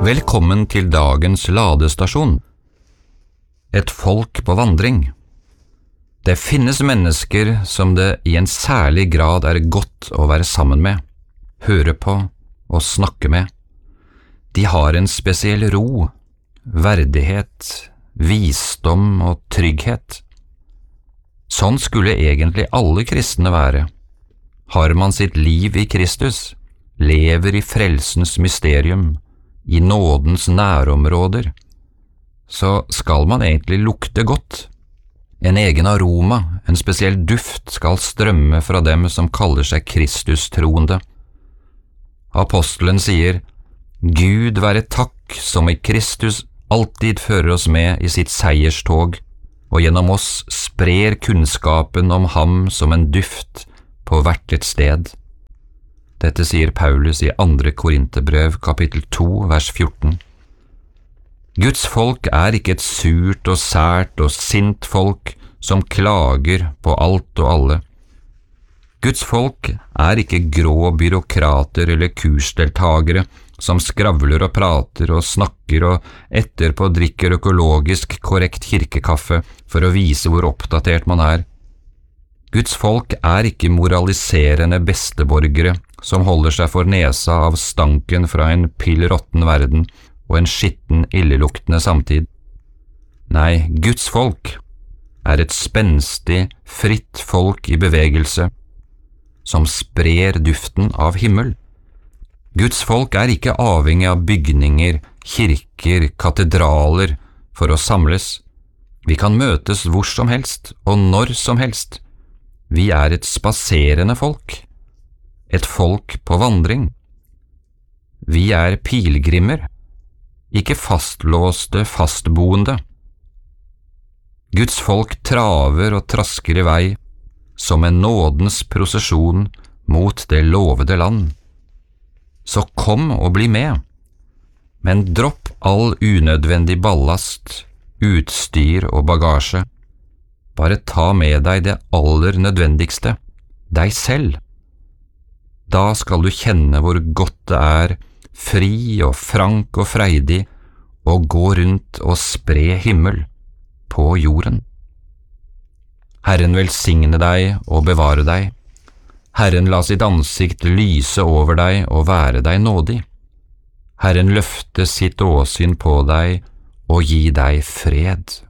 Velkommen til dagens ladestasjon. Et folk på vandring. Det finnes mennesker som det i en særlig grad er godt å være sammen med, høre på og snakke med. De har en spesiell ro, verdighet, visdom og trygghet. Sånn skulle egentlig alle kristne være. Har man sitt liv i Kristus, lever i frelsens mysterium, i nådens nærområder, så skal man egentlig lukte godt. En egen aroma, en spesiell duft skal strømme fra dem som kaller seg Kristus-troende. Apostelen sier, Gud være takk som i Kristus alltid fører oss med i sitt seierstog, og gjennom oss sprer kunnskapen om ham som en duft på hvert et sted. Dette sier Paulus i 2. Korinterbrev, kapittel 2, vers 14. Guds folk er ikke et surt og sært og sint folk som klager på alt og alle. Guds folk er ikke grå byråkrater eller kursdeltagere som skravler og prater og snakker og etterpå drikker økologisk korrekt kirkekaffe for å vise hvor oppdatert man er. Guds folk er ikke moraliserende besteborgere som holder seg for nesa av stanken fra en pillråtten verden og en skitten, illeluktende samtid. Nei, Guds folk er et spenstig, fritt folk i bevegelse, som sprer duften av himmel. Guds folk er ikke avhengig av bygninger, kirker, katedraler for å samles. Vi kan møtes hvor som helst og når som helst. Vi er et spaserende folk. Et folk på vandring. Vi er pilgrimer, ikke fastlåste, fastboende. Guds folk traver og trasker i vei, som en nådens prosesjon mot det lovede land. Så kom og bli med, men dropp all unødvendig ballast, utstyr og bagasje. Bare ta med deg det aller nødvendigste, deg selv. Da skal du kjenne hvor godt det er, fri og frank og freidig, å gå rundt og spre himmel på jorden. Herren velsigne deg og bevare deg. Herren la sitt ansikt lyse over deg og være deg nådig. Herren løfte sitt åsyn på deg og gi deg fred.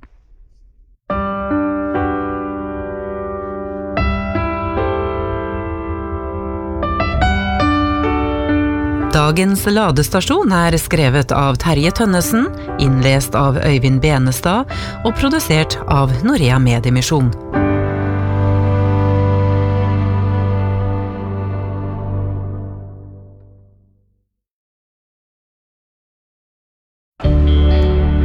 Dagens ladestasjon er skrevet av Terje Tønnesen, innlest av Øyvind Benestad og produsert av Norea Mediemisjon.